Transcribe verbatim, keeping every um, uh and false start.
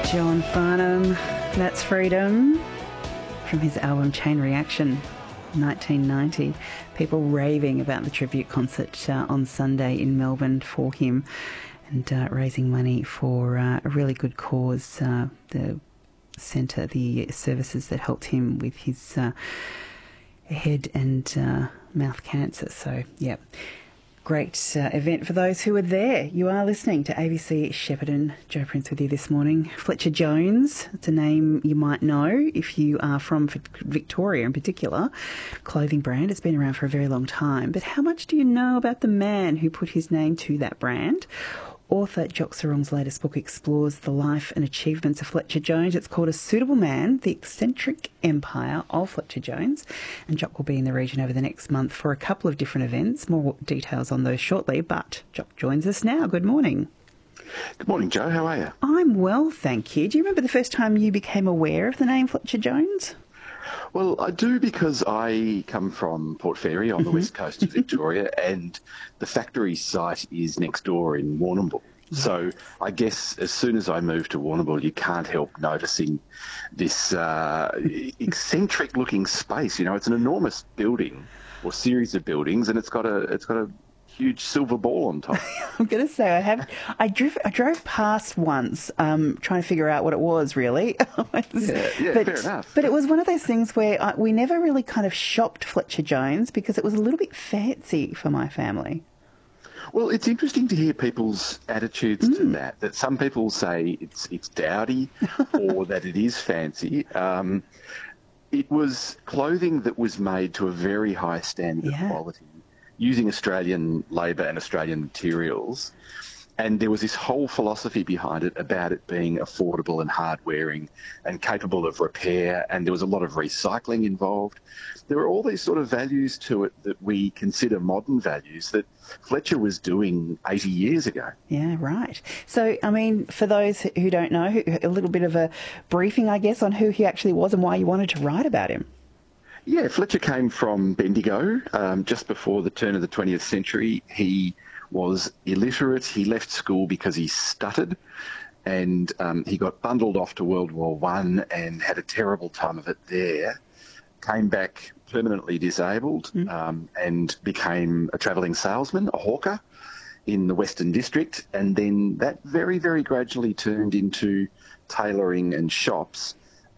John Farnham, That's Freedom, from his album Chain Reaction, nineteen ninety. People raving about the tribute concert uh, on Sunday in Melbourne for him, and uh, raising money for uh, a really good cause, uh, the centre, the services that helped him with his uh, head and uh, mouth cancer. So, yeah. Great uh, event for those who were there. You are listening to A B C Shepparton. Joe Prince with you this morning. Fletcher Jones, it's a name you might know if you are from Victoria in particular. Clothing brand. It's been around for a very long time. But how much do you know about the man who put his name to that brand? Author Jock Serong's latest book explores the life and achievements of Fletcher Jones. It's called A Suitable Man, The Eccentric Empire of Fletcher Jones. And Jock will be in the region over the next month for a couple of different events. More details on those shortly, but Jock joins us now. Good morning. Good morning, Joe. How are you? I'm well, thank you. Do you remember the first time you became aware of the name Fletcher Jones? Well, I do, because I come from Port Fairy on the west coast of Victoria, and the factory site is next door in Warrnambool. So I guess as soon as I moved to Warrnambool, you can't help noticing this uh, eccentric-looking space. You know, it's an enormous building or series of buildings, and it's got a it's got a huge silver ball on top. I'm going to say I have. I drove. I drove past once, um, trying to figure out what it was. Really, yeah, yeah, but, fair enough. But it was one of those things where I, we never really kind of shopped Fletcher Jones because it was a little bit fancy for my family. Well, it's interesting to hear people's attitudes mm. to that. That some people say it's it's dowdy, or that it is fancy. Um, it was clothing that was made to a very high standard yeah. of quality, using Australian labour and Australian materials. And there was this whole philosophy behind it about it being affordable and hard-wearing and capable of repair, and there was a lot of recycling involved. There were all these sort of values to it that we consider modern values that Fletcher was doing eighty years ago. Yeah, right. So, I mean, for those who don't know, a little bit of a briefing, I guess, on who he actually was and why you wanted to write about him. Yeah, Fletcher came from Bendigo um, just before the turn of the twentieth century. He was illiterate. He left school because he stuttered, and um, he got bundled off to World War One and had a terrible time of it there. Came back permanently disabled mm. um, and became a travelling salesman, a hawker in the Western District, and then that very, very gradually turned into tailoring and shops.